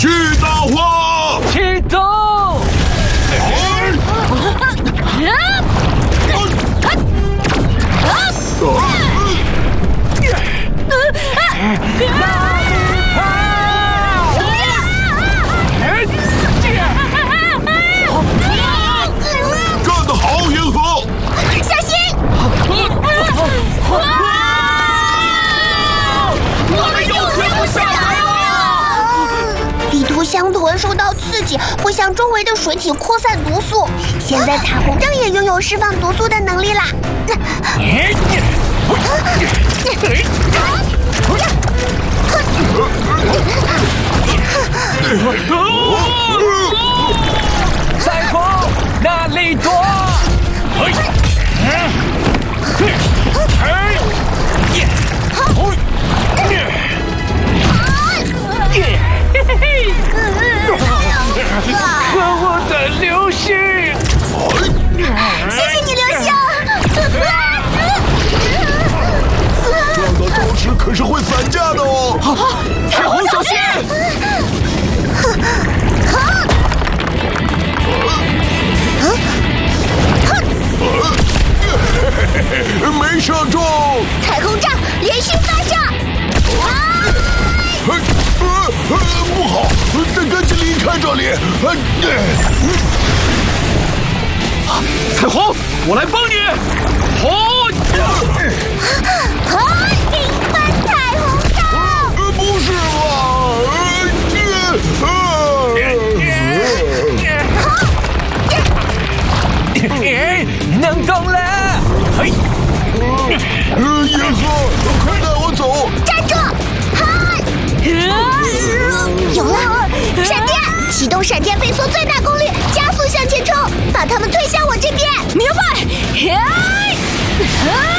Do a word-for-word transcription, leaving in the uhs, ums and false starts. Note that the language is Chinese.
去大化， 启动！ 干得好，银河！ 小心！ 我们又追不上来了！ 地图香豚受到刺激，会向周围的水体扩散毒素。现在彩虹杖也拥有释放毒素的能力啦！ 彩虹，那里躲！可恶的流星！ 谢谢你，流星。 撞到礁石可是会散架的哦。 彩虹小心！ 没射中。 彩虹杖连续发射！ 呃呃呃，不好，得赶紧离开这里。呃， 彩虹，我来帮你。好！ 啊！顶翻彩虹杖！ 呃，不是吧？ 哎，能动了！嘿， 呃，银河，快带我走！ 站住！哈！有了！闪电！启动闪电飞梭最大功率，加速向前冲，把他们推向我这边！明白！